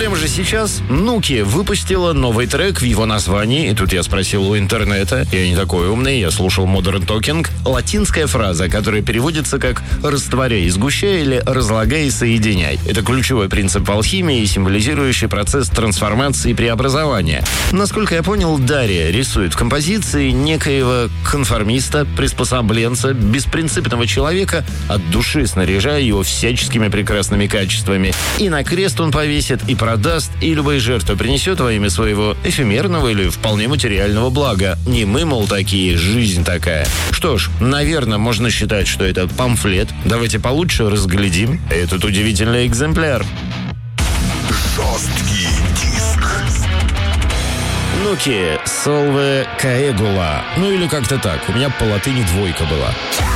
прямо же сейчас Нуки выпустила новый трек в его названии. И тут я спросил у интернета, я не такой умный, я слушал Modern Talking. Латинская фраза, которая переводится как «растворяй, сгущай» или «разлагай, соединяй». Это ключевой принцип в алхимии, символизирующий процесс трансформации и преобразования. Насколько я понял, Дарья рисует в композиции некоего конформиста, приспособленца, беспринципного человека, от души снаряжая его всяческими прекрасными качествами. И на крест он повесит, и продаст, и любые жертвы принесет во имя своего эфемерного или вполне материального блага. Не мы, мол, такие, жизнь такая. Что ж, наверное, можно считать, что это памфлет. Давайте получше разглядим этот удивительный экземпляр. Жесткий диск. Нуки, Solve Caegula. Ну или как-то так. У меня по латыни 2 была.